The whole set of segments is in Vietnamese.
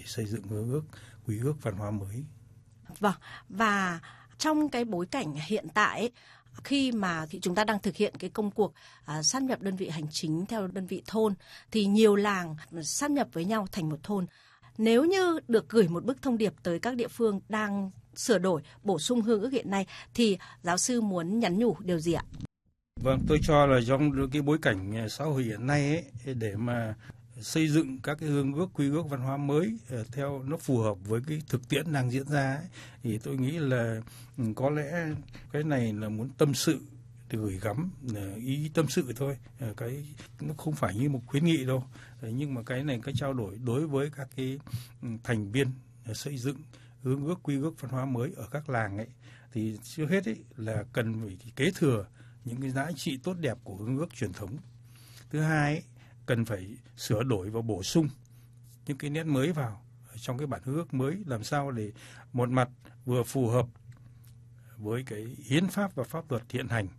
để xây dựng hương ước, quy ước văn hóa mới. Vâng, và trong cái bối cảnh hiện tại ấy, khi mà chúng ta đang thực hiện cái công cuộc sáp nhập đơn vị hành chính theo đơn vị thôn, thì nhiều làng sáp nhập với nhau thành một thôn. Nếu như được gửi một bức thông điệp tới các địa phương đang sửa đổi, bổ sung hương ước hiện nay, thì giáo sư muốn nhắn nhủ điều gì ạ? Vâng, tôi cho là trong cái bối cảnh xã hội hiện nay ấy, để mà xây dựng các cái hương ước, quy ước văn hóa mới theo nó phù hợp với cái thực tiễn đang diễn ra ấy, thì tôi nghĩ là có lẽ cái này là muốn tâm sự, để gửi gắm ý tâm sự thôi, cái nó không phải như một khuyến nghị đâu, nhưng mà cái này cái trao đổi đối với các cái thành viên xây dựng hương ước, quy ước văn hóa mới ở các làng ấy, thì trước hết ấy là cần phải kế thừa những cái giá trị tốt đẹp của hương ước truyền thống. Thứ hai ấy, cần phải sửa đổi và bổ sung những cái nét mới vào trong cái bản hương ước mới, làm sao để một mặt vừa phù hợp với cái hiến pháp và pháp luật hiện hành,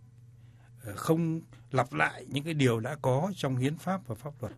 không lặp lại những cái điều đã có trong hiến pháp và pháp luật,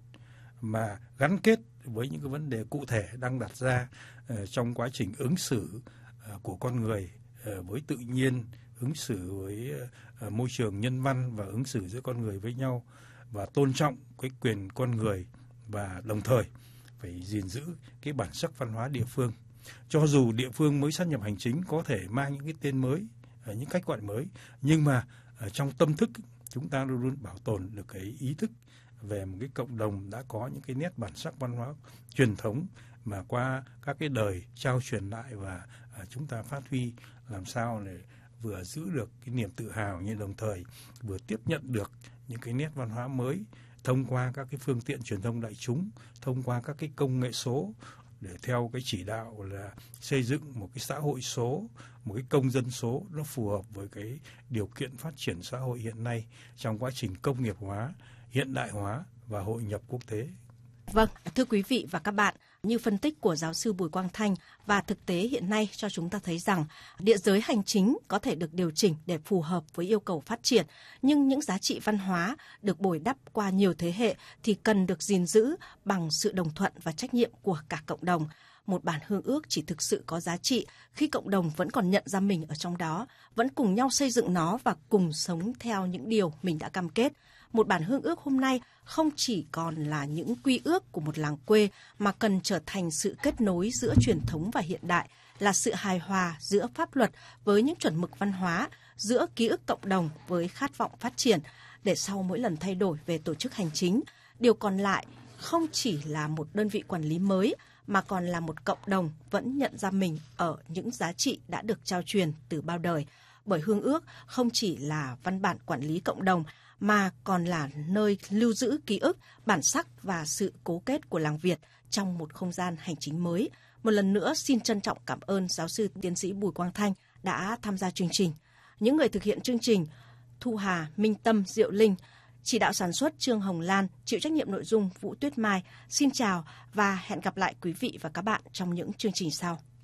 mà gắn kết với những cái vấn đề cụ thể đang đặt ra trong quá trình ứng xử của con người với tự nhiên, ứng xử với môi trường nhân văn và ứng xử giữa con người với nhau, và tôn trọng cái quyền con người, và đồng thời phải gìn giữ cái bản sắc văn hóa địa phương. Cho dù địa phương mới sáp nhập hành chính có thể mang những cái tên mới, những cách gọi mới, nhưng mà trong tâm thức chúng ta luôn luôn bảo tồn được cái ý thức về một cái cộng đồng đã có những cái nét bản sắc văn hóa truyền thống mà qua các cái đời trao truyền lại, và chúng ta phát huy làm sao để vừa giữ được cái niềm tự hào, nhưng đồng thời vừa tiếp nhận được những cái nét văn hóa mới thông qua các cái phương tiện truyền thông đại chúng, thông qua các cái công nghệ số, để theo cái chỉ đạo là xây dựng một cái xã hội số, một cái công dân số nó phù hợp với cái điều kiện phát triển xã hội hiện nay trong quá trình công nghiệp hóa, hiện đại hóa và hội nhập quốc tế. Vâng, thưa quý vị và các bạn, như phân tích của giáo sư Bùi Quang Thanh và thực tế hiện nay cho chúng ta thấy rằng địa giới hành chính có thể được điều chỉnh để phù hợp với yêu cầu phát triển, nhưng những giá trị văn hóa được bồi đắp qua nhiều thế hệ thì cần được gìn giữ bằng sự đồng thuận và trách nhiệm của cả cộng đồng. Một bản hương ước chỉ thực sự có giá trị khi cộng đồng vẫn còn nhận ra mình ở trong đó, vẫn cùng nhau xây dựng nó và cùng sống theo những điều mình đã cam kết. Một bản hương ước hôm nay không chỉ còn là những quy ước của một làng quê, mà cần trở thành sự kết nối giữa truyền thống và hiện đại, là sự hài hòa giữa pháp luật với những chuẩn mực văn hóa, giữa ký ức cộng đồng với khát vọng phát triển, để sau mỗi lần thay đổi về tổ chức hành chính, điều còn lại không chỉ là một đơn vị quản lý mới, mà còn là một cộng đồng vẫn nhận ra mình ở những giá trị đã được trao truyền từ bao đời. Bởi hương ước không chỉ là văn bản quản lý cộng đồng, mà còn là nơi lưu giữ ký ức, bản sắc và sự cố kết của làng Việt trong một không gian hành chính mới. Một lần nữa xin trân trọng cảm ơn giáo sư tiến sĩ Bùi Quang Thanh đã tham gia chương trình. Những người thực hiện chương trình: Thu Hà, Minh Tâm, Diệu Linh, chỉ đạo sản xuất Trương Hồng Lan, chịu trách nhiệm nội dung Vũ Tuyết Mai. Xin chào và hẹn gặp lại quý vị và các bạn trong những chương trình sau.